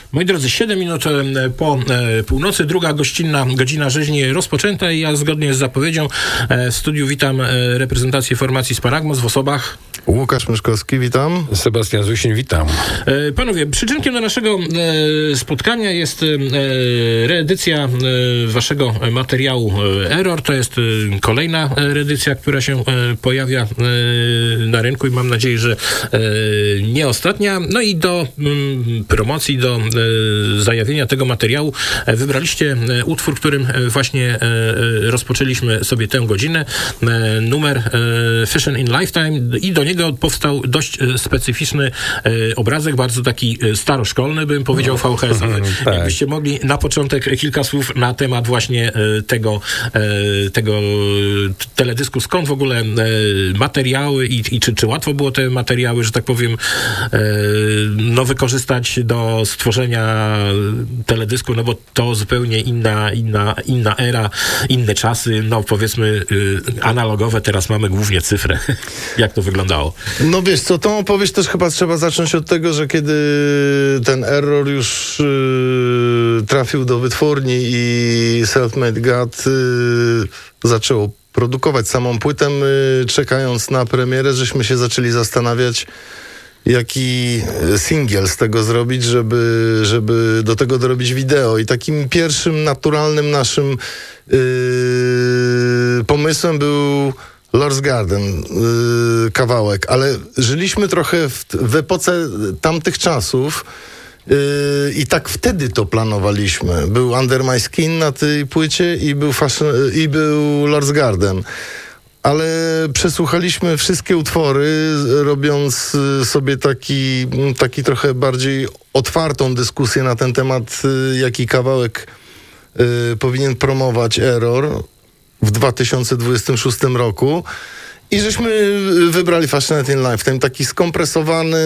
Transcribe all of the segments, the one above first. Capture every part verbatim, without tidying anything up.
Moi drodzy, siedem minut po północy, druga gościnna godzina rzeźni rozpoczęta i ja zgodnie z zapowiedzią w studiu witam reprezentację formacji Sparagmos w osobach... Łukasz Myszkowski, witam. Sebastian Zusin, witam. Panowie, przyczynkiem do naszego spotkania jest reedycja waszego materiału Error. To jest kolejna reedycja, która się pojawia na rynku i mam nadzieję, że nie ostatnia. No i do promocji, do zajawienia tego materiału wybraliście utwór, którym właśnie rozpoczęliśmy sobie tę godzinę. Numer Fashion in Lifetime i do niego powstał dość specyficzny obrazek, bardzo taki staroszkolny, bym powiedział, V H S-owy. Tak. Jakbyście mogli na początek kilka słów na temat właśnie tego, tego teledysku, skąd w ogóle materiały i, i czy, czy łatwo było te materiały, że tak powiem, no wykorzystać do stworzenia teledysku, no bo to zupełnie inna, inna, inna era, inne czasy, no powiedzmy analogowe, teraz mamy głównie cyfrę. Jak to wyglądało? No wiesz co, tą opowieść też chyba trzeba zacząć od tego, że kiedy ten Error już yy, trafił do wytwórni i Self-Made God yy, zaczęło produkować samą płytę, my, czekając na premierę, żeśmy się zaczęli zastanawiać, jaki singiel z tego zrobić, żeby, żeby do tego dorobić wideo. I takim pierwszym naturalnym naszym yy, pomysłem był Lord's Garden, yy, kawałek, ale żyliśmy trochę w, w epoce tamtych czasów yy, i tak wtedy to planowaliśmy. Był Under My Skin na tej płycie i był, fashion, i był Lord's Garden. Ale przesłuchaliśmy wszystkie utwory, robiąc sobie taki, taki trochę bardziej otwartą dyskusję na ten temat, jaki kawałek yy, powinien promować Error w dwa tysiące dwudziestym szóstym roku. I żeśmy wybrali Fashion in Lifetime, taki skompresowany,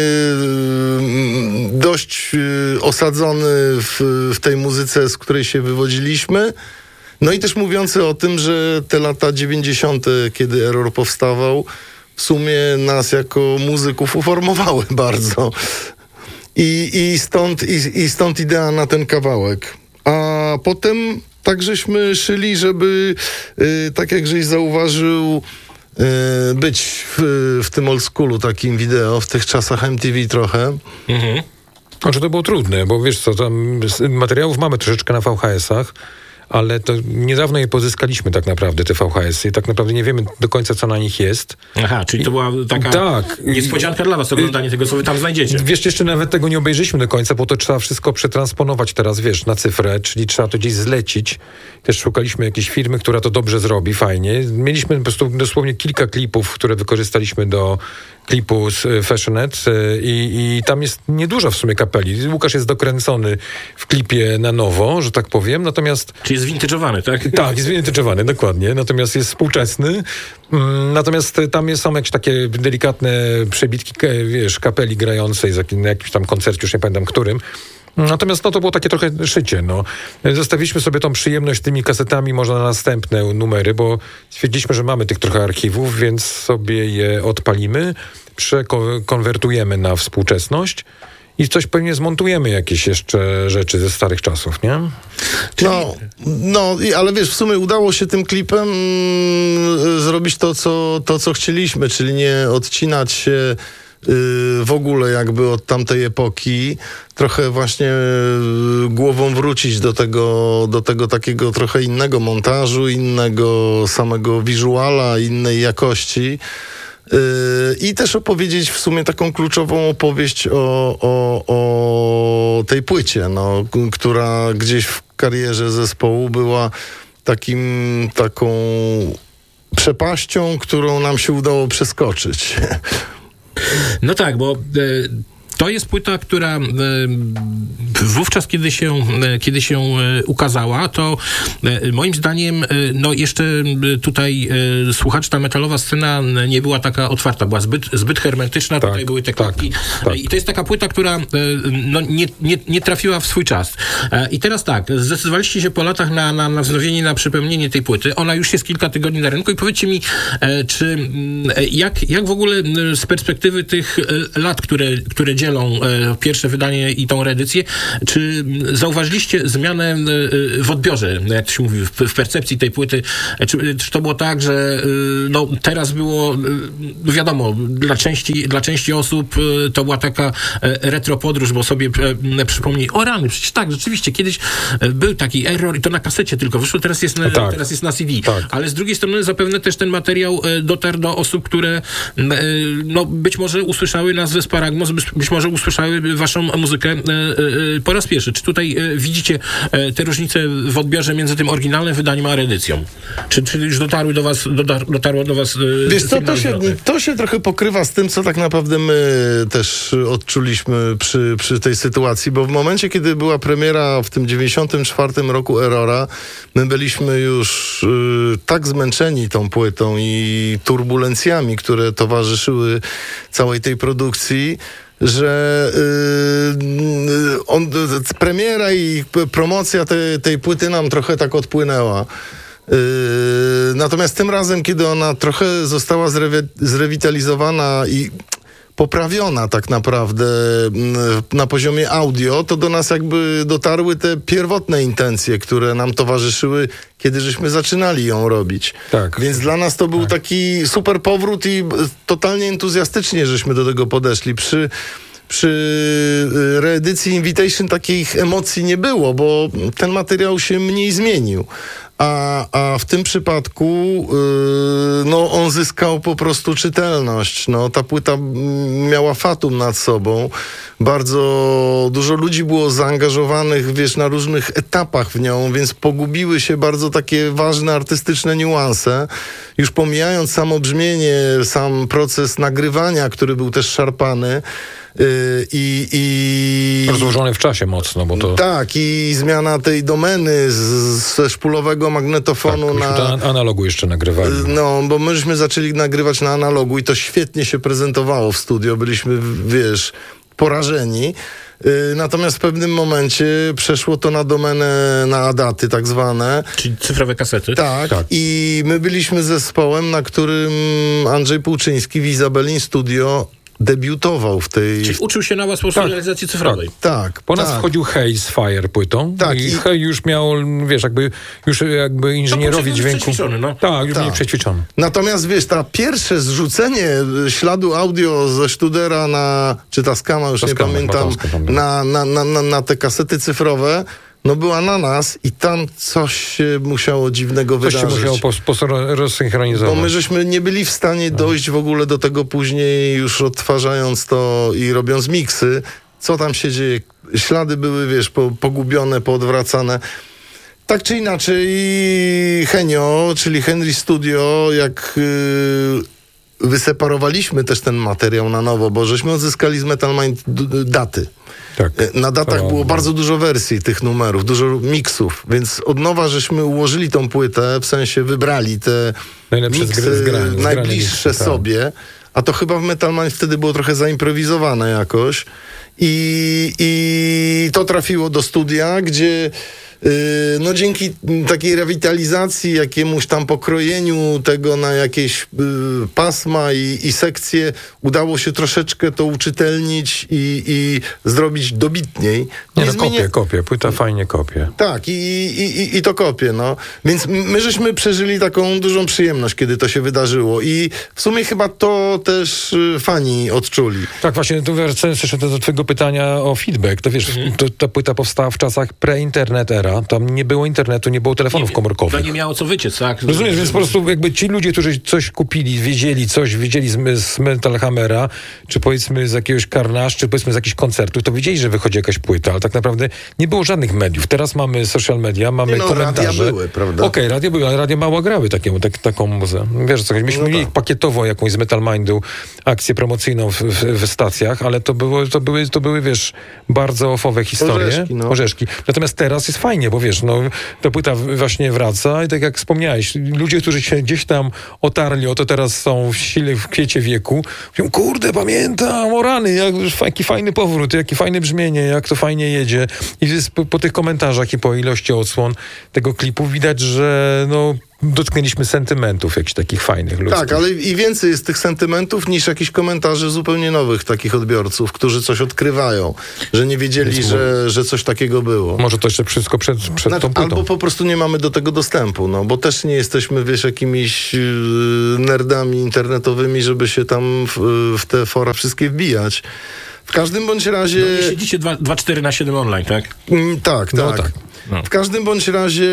dość osadzony w, w tej muzyce, z której się wywodziliśmy. No i też mówiący o tym, że te lata dziewięćdziesiąte, kiedy Error powstawał, w sumie nas jako muzyków uformowały bardzo. I, i, stąd, i, i stąd idea na ten kawałek. A potem tak żeśmy szyli, żeby, y, tak jak żeś zauważył, y, być w, w tym old schoolu takim wideo, w tych czasach M T V trochę. Mhm. Znaczy to było trudne, bo wiesz co, tam materiałów mamy troszeczkę na V H S-ach, ale to niedawno je pozyskaliśmy tak naprawdę, te V H S-y. Tak naprawdę nie wiemy do końca, co na nich jest. Aha, czyli to była taka tak, niespodzianka dla was, oglądanie tego, co wy tam znajdziecie. Wiesz, jeszcze nawet tego nie obejrzyliśmy do końca, bo to trzeba wszystko przetransponować teraz, wiesz, na cyfrę, czyli trzeba to gdzieś zlecić. Też szukaliśmy jakiejś firmy, która to dobrze zrobi, fajnie. Mieliśmy po prostu dosłownie kilka klipów, które wykorzystaliśmy do klipu z Fashionet i, i tam jest niedużo w sumie kapeli. Łukasz jest dokręcony w klipie na nowo, że tak powiem, natomiast... Czyli jest vintage'owany, tak? Tak, jest vintage'owany, dokładnie, natomiast jest współczesny. Natomiast tam są jakieś takie delikatne przebitki, wiesz, kapeli grającej na jakimś tam koncercie, już nie pamiętam którym. Natomiast no, to było takie trochę szycie. No. Zostawiliśmy sobie tą przyjemność tymi kasetami może na następne numery, bo stwierdziliśmy, że mamy tych trochę archiwów, więc sobie je odpalimy, przekonwertujemy na współczesność i coś pewnie zmontujemy, jakieś jeszcze rzeczy ze starych czasów, nie? No, no ale wiesz, w sumie udało się tym klipem mm, zrobić to co, to, co chcieliśmy, czyli nie odcinać się w ogóle jakby od tamtej epoki, trochę właśnie głową wrócić do tego, do tego takiego trochę innego montażu, innego samego wizuala, innej jakości i też opowiedzieć w sumie taką kluczową opowieść o, o, o tej płycie, no, która gdzieś w karierze zespołu była takim, taką przepaścią, którą nam się udało przeskoczyć. No tak, bo y, to jest płyta, która y, wówczas, kiedy się, y, kiedy się y, ukazała, to y, moim zdaniem, y, no jeszcze y, tutaj y, słuchaczna metalowa scena nie była taka otwarta, była zbyt, zbyt hermetyczna, tak, tutaj były te klapki. Tak, tak. I to jest taka płyta, która y, no, nie, nie, nie trafiła w swój czas. Y, I teraz tak, zdecydowaliście się po latach na, na, na wznowienie, na przypomnienie tej płyty. Ona już jest kilka tygodni na rynku i powiedzcie mi, y, czy y, jak, jak w ogóle z perspektywy tych y, lat, które, które dzieją podzielą e, pierwsze wydanie i tą reedycję. Czy zauważyliście zmianę e, w odbiorze, jak to się mówi, w, w percepcji tej płyty? Czy, czy to było tak, że e, no, teraz było, e, wiadomo, dla części, dla części osób e, to była taka e, retro podróż, bo sobie e, przypomnij, o rany, przecież tak, rzeczywiście, kiedyś e, był taki Error i to na kasecie tylko wyszło, teraz jest na, tak. teraz jest na C D. Tak. Ale z drugiej strony zapewne też ten materiał e, dotarł do osób, które e, no, być może usłyszały nazwę Sparagmos, być, być może usłyszały waszą muzykę e, e, po raz pierwszy. Czy tutaj e, widzicie e, te różnice w odbiorze między tym oryginalnym wydaniem a reedycją? Czy, czy już dotarły do was, dotar, dotarło do was e, Wiesz co, to się, zwroty? to się trochę pokrywa z tym, co tak naprawdę my też odczuliśmy przy, przy tej sytuacji, bo w momencie, kiedy była premiera w tym dziewięćdziesiątym czwartym roku Errora, my byliśmy już y, tak zmęczeni tą płytą i turbulencjami, które towarzyszyły całej tej produkcji, że yy, on, premiera i promocja te, tej płyty nam trochę tak odpłynęła. Yy, natomiast tym razem, kiedy ona trochę została zrewi- zrewitalizowana i poprawiona tak naprawdę na poziomie audio, to do nas jakby dotarły te pierwotne intencje, które nam towarzyszyły, kiedy żeśmy zaczynali ją robić. Tak. Więc dla nas to był tak. taki super powrót i totalnie entuzjastycznie żeśmy do tego podeszli. Przy Przy reedycji Invitation takich emocji nie było, bo ten materiał się mniej zmienił. A, a w tym przypadku yy, no, on zyskał po prostu czytelność. No, ta płyta miała fatum nad sobą. Bardzo dużo ludzi było zaangażowanych, wiesz, na różnych etapach w nią, więc pogubiły się bardzo takie ważne artystyczne niuanse. Już pomijając samo brzmienie, sam proces nagrywania, który był też szarpany, I, i rozłożony w czasie mocno, bo to... Tak, i zmiana tej domeny z, ze szpulowego magnetofonu tak, na... na analogu jeszcze nagrywali. No, bo myśmy zaczęli nagrywać na analogu i to świetnie się prezentowało w studio. Byliśmy, wiesz, porażeni. Natomiast w pewnym momencie przeszło to na domenę, na adaty tak zwane. Czyli cyfrowe kasety. Tak, tak. I my byliśmy zespołem, na którym Andrzej Półczyński w Izabelin Studio debiutował w tej... Czyli uczył się na was po tak. realizacji cyfrowej. Tak. Po tak. nas wchodził Hej z Fire płytą. Tak. I, i Hej już miał, wiesz, jakby już jakby inżynierowie dźwięku... No. Tak, już tak. mieli przećwiczony. Natomiast wiesz, ta pierwsze zrzucenie śladu audio ze Studera na, czy Tascama, już Tascama, nie pamiętam, na, na, na, na, na te kasety cyfrowe, no była na nas i tam coś się musiało dziwnego coś wydarzyć. Coś się musiało pos, pos, rozsynchronizować. Bo my żeśmy nie byli w stanie dojść w ogóle do tego później, już odtwarzając to i robiąc miksy, co tam się dzieje. Ślady były, wiesz, po, pogubione, poodwracane. Tak czy inaczej, Henio, czyli Henry Studio, jak yy, wyseparowaliśmy też ten materiał na nowo, bo żeśmy odzyskali z Metal Mind d- daty. Tak. Na datach to... było bardzo dużo wersji tych numerów, dużo miksów, więc od nowa żeśmy ułożyli tą płytę, w sensie wybrali te najlepsze miksy zgra- zgranie, najbliższe miksy, sobie, a to chyba w Metal Mind wtedy było trochę zaimprowizowane jakoś i, i to trafiło do studia, gdzie no dzięki takiej rewitalizacji, jakiemuś tam pokrojeniu tego na jakieś y, pasma i, i sekcje, udało się troszeczkę to uczytelnić i, i zrobić dobitniej. Nie, no zmienia... kopie, kopie, płyta fajnie kopie. Tak, i, i, i, i to kopie, no. Więc my żeśmy przeżyli taką dużą przyjemność, kiedy to się wydarzyło i w sumie chyba to też y, fani odczuli. Tak, właśnie, tu wracając jeszcze do twojego pytania o feedback, to wiesz, mhm. to, ta płyta powstała w czasach pre-internet era, tam nie było internetu, nie było telefonów nie, komórkowych. To nie miało co wyciec, tak? Rozumiesz, więc po prostu jakby ci ludzie, którzy coś kupili, wiedzieli coś, wiedzieli z, z Metal Hammera, czy powiedzmy z jakiegoś Carnage, czy powiedzmy z jakichś koncertów, to wiedzieli, że wychodzi jakaś płyta, ale tak naprawdę nie było żadnych mediów. Teraz mamy social media, mamy nie no, komentarze. Radia były, prawda? Okej, okay, radia były, ale radia mało grały takiemu, tak, taką muzę. Wiesz co, myśmy no mieli tak. pakietowo jakąś z Metal Mindu akcję promocyjną w, w, w stacjach, ale to, było, to, były, to były, wiesz, bardzo ofowe historie. Orzeszki, no. Orzeszki. Natomiast teraz jest fajnie, bo wiesz, no ta płyta właśnie wraca i tak jak wspomniałeś, ludzie, którzy się gdzieś tam otarli, oto teraz są w sile, w kwiecie wieku, mówią, kurde, pamiętam, o rany, jak, jaki fajny powrót, jakie fajne brzmienie, jak to fajnie jedzie. I jest po, po tych komentarzach i po ilości odsłon tego klipu widać, że no dotknęliśmy sentymentów jakichś takich fajnych ludzkich. Tak, ale i więcej jest tych sentymentów niż jakichś komentarzy zupełnie nowych takich odbiorców, którzy coś odkrywają, że nie wiedzieli, że, że coś takiego było. Może to jeszcze wszystko przed, przed Znaczy, tą płytą. albo po prostu nie mamy do tego dostępu, no bo też nie jesteśmy, wiesz, jakimiś yy, nerdami internetowymi, żeby się tam w, w te fora wszystkie wbijać. W każdym bądź razie... No, nie siedzicie dwadzieścia cztery na siedem online, tak? Mm, tak, No tak. tak. No. W każdym bądź razie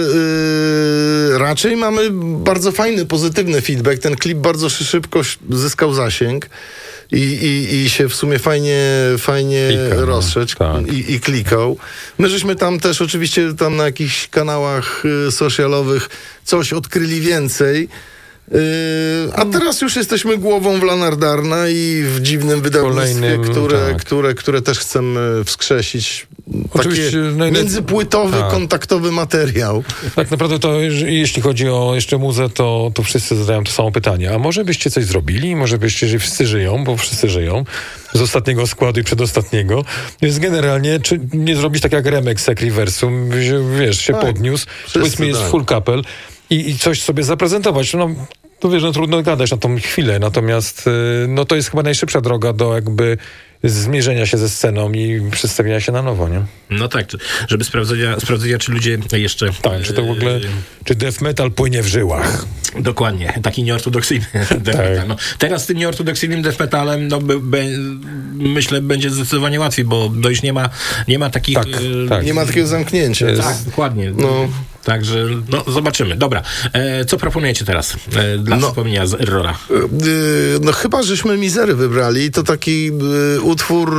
yy, raczej mamy bardzo fajny, pozytywny feedback. Ten klip bardzo szybko zyskał zasięg i, i, i się w sumie fajnie, fajnie Klika, no. rozszedł Tak. i, i klikał. My żeśmy tam też oczywiście tam na jakichś kanałach y, socialowych coś odkryli więcej. Yy, a teraz już jesteśmy głową w Lanardarna i w dziwnym wydawnictwie, Kolejnym, które, tak. które, które też chcemy wskrzesić. Oczywiście, Taki najle- międzypłytowy, tak. kontaktowy materiał. Tak naprawdę to, jeż- jeśli chodzi o jeszcze muzę, to, to wszyscy zadają to samo pytanie. A może byście coś zrobili? Może byście, że wszyscy żyją, bo wszyscy żyją, z ostatniego składu i przedostatniego. Więc generalnie, czy nie zrobić tak jak Remek z Ekriversum, wiesz, się Tak, podniósł, wszyscy, powiedzmy jest tak. full couple i, i coś sobie zaprezentować. No, to wiesz, no trudno gadać na tą chwilę, natomiast y, no to jest chyba najszybsza droga do jakby zmierzenia się ze sceną i przedstawienia się na nowo, nie? No tak, żeby sprawdzenia, sprawdzenia czy ludzie jeszcze... Tak, czy to w ogóle, czy death metal płynie w żyłach. Dokładnie, taki nieortodoksyjny death metal. No, teraz z tym nieortodoksyjnym death metalem, no, be, be, myślę, będzie zdecydowanie łatwiej, bo no już nie ma, nie ma takich... Tak, e, tak. Nie ma takiego zamknięcia. Jest. Tak, dokładnie. No. Także, no, zobaczymy. Dobra, e, co proponujecie teraz e, dla No. wspomnienia z Errora? Yy, No chyba, żeśmy Mizery wybrali. To taki yy, utwór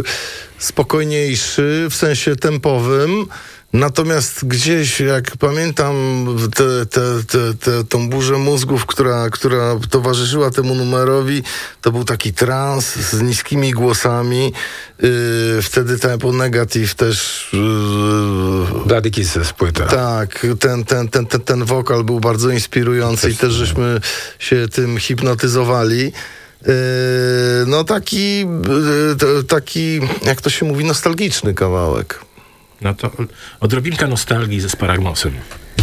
spokojniejszy, w sensie tempowym. Natomiast gdzieś, jak pamiętam te, te, te, te, tą burzę mózgów, która, która towarzyszyła temu numerowi, to był taki trans z niskimi głosami. Yy, wtedy Type O Negative też... Yy, Bloody Kisses płyta. tak, ten, ten, ten, ten, ten wokal był bardzo inspirujący i też żeśmy się tym hipnotyzowali. Yy, no taki, yy, to- taki, jak to się mówi, nostalgiczny kawałek. No to odrobinka nostalgii ze Sparagnosem.